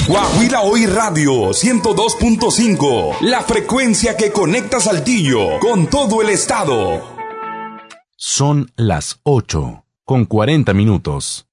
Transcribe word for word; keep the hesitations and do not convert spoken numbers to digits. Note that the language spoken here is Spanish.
Guajira Hoy Radio ciento dos punto cinco, la frecuencia que conecta Saltillo con todo el estado. Son las ocho con cuarenta minutos.